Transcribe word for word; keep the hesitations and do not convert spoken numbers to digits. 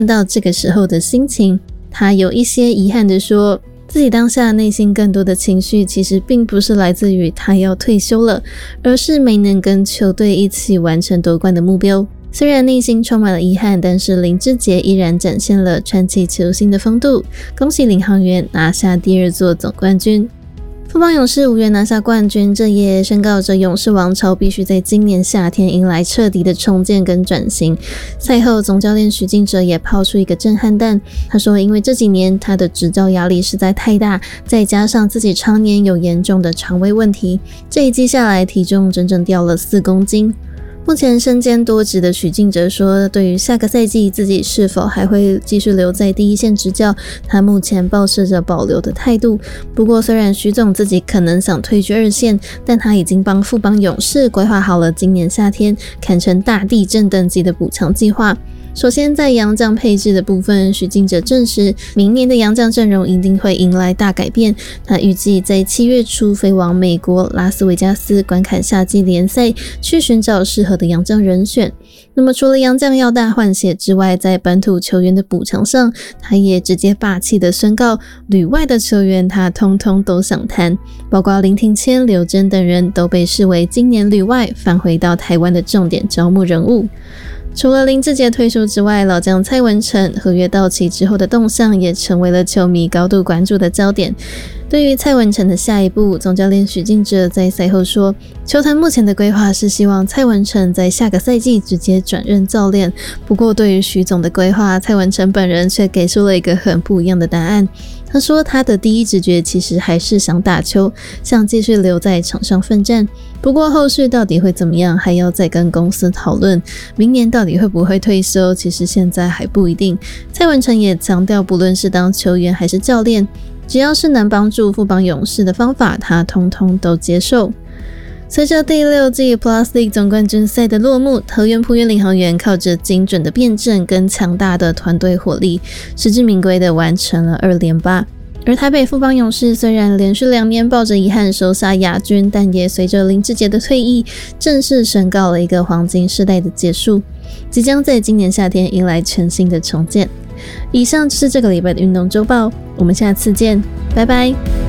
到这个时候的心情，他有一些遗憾的说，自己当下内心更多的情绪其实并不是来自于他要退休了，而是没能跟球队一起完成夺冠的目标。虽然内心充满了遗憾，但是林志杰依然展现了传奇球星的风度，恭喜领航员拿下第二座总冠军。富邦勇士无缘拿下冠军，这也宣告着勇士王朝必须在今年夏天迎来彻底的重建跟转型。赛后总教练许晋哲也抛出一个震撼弹，他说因为这几年他的执教压力实在太大，再加上自己常年有严重的肠胃问题，这一季下来体重整整掉了四公斤。目前身兼多职的许晋哲说，对于下个赛季自己是否还会继续留在第一线执教，他目前抱持着保留的态度。不过虽然许总自己可能想退居二线，但他已经帮富邦勇士规划好了今年夏天堪称大地震等级的补强计划。首先在洋将配置的部分，许晋哲证实明年的洋将阵容一定会迎来大改变，他预计在七月初飞往美国拉斯维加斯观看夏季联赛，去寻找适合的洋将人选。那么除了洋将要大换血之外，在本土球员的补强上，他也直接霸气的宣告旅外的球员他通通都想谈，包括林庭谦、刘铮等人都被视为今年旅外返回到台湾的重点招募人物。除了林志杰退出之外，老将蔡文成合约到期之后的动向也成为了球迷高度关注的焦点。对于蔡文成的下一步，总教练许晋哲在赛后说，球团目前的规划是希望蔡文成在下个赛季直接转任教练。不过对于许总的规划，蔡文成本人却给出了一个很不一样的答案。他说他的第一直觉其实还是想打球，想继续留在场上奋战，不过后续到底会怎么样还要再跟公司讨论，明年到底会不会退休其实现在还不一定。蔡文成也强调，不论是当球员还是教练，只要是能帮助富邦勇士的方法，他通通都接受。随着第六季 Plus League 总冠军赛的落幕，桃园璞园领航员靠着精准的辩证跟强大的团队火力，实至名归的完成了二连霸。而台北富邦勇士虽然连续两年抱着遗憾收下亚军，但也随着林志杰的退役，正式宣告了一个黄金世代的结束，即将在今年夏天迎来全新的重建。以上就是这个礼拜的运动周报，我们下次见，拜拜。